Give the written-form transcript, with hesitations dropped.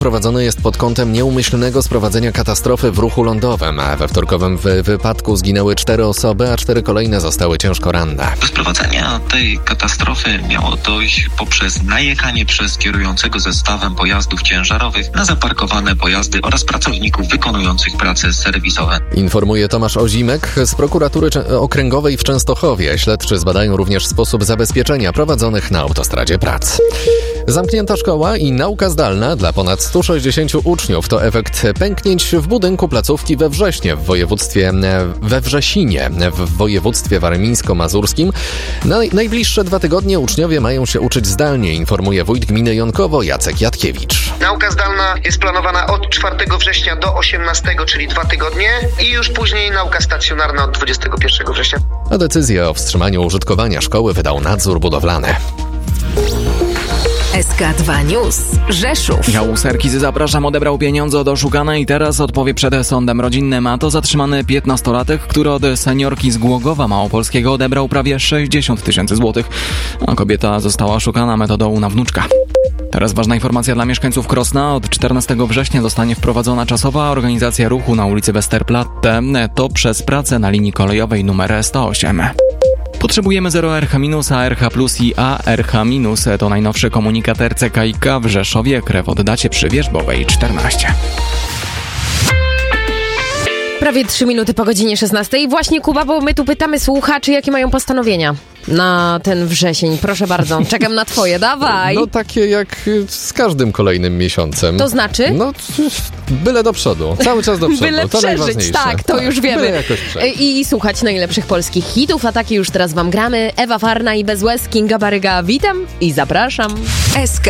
Prowadzony jest pod kątem nieumyślnego sprowadzenia katastrofy w ruchu lądowym, a we wtorkowym wypadku zginęły 4 osoby, a 4 kolejne zostały ciężko ranne. Do sprowadzenia tej katastrofy miało dojść poprzez najechanie przez kierującego zestawem pojazdów ciężarowych na zaparkowane pojazdy oraz pracowników wykonujących prace serwisowe. Informuje Tomasz Ozimek z prokuratury okręgowej w Częstochowie. Śledczy zbadają również sposób zabezpieczenia prowadzonych na autostradzie prac. Zamknięta szkoła i nauka zdalna dla ponad 160 uczniów to efekt pęknięć w budynku placówki we Wrześnie we Wrzesinie w województwie warmińsko-mazurskim. Na najbliższe 2 tygodnie uczniowie mają się uczyć zdalnie, informuje wójt gminy Jonkowo Jacek Jatkiewicz. Nauka zdalna jest planowana od 4 września do 18, czyli 2 tygodnie i już później nauka stacjonarna od 21 września. A decyzję o wstrzymaniu użytkowania szkoły wydał nadzór budowlany. SK2 News. Rzeszów. Michał Serkis, zapraszam, odebrał pieniądze od oszukanej i teraz odpowie przed sądem rodzinnym. A to zatrzymany 15-latek, który od seniorki z Głogowa Małopolskiego odebrał prawie 60 000 złotych. A kobieta została oszukana metodą na wnuczka. Teraz ważna informacja dla mieszkańców Krosna. Od 14 września zostanie wprowadzona czasowa organizacja ruchu na ulicy Westerplatte. To przez pracę na linii kolejowej numer 108. Potrzebujemy 0 RH-, ARH+, i ARH-. To najnowszy komunikat RCKiK w Rzeszowie. Krew oddacie przy Wierzbowej 14. Prawie 3 minuty po godzinie 16. I właśnie, Kuba, bo my tu pytamy słuchaczy, jakie mają postanowienia na ten wrzesień. Proszę bardzo, czekam na twoje, dawaj. No takie jak z każdym kolejnym miesiącem. To znaczy? No byle do przodu, cały czas do przodu. Byle to przeżyć, tak, to już wiemy. Byle jakoś przeżyć. I słuchać najlepszych polskich hitów, a takie już teraz wam gramy. Ewa Farna i Bez łez, Kinga Baryga. Witam i zapraszam. SK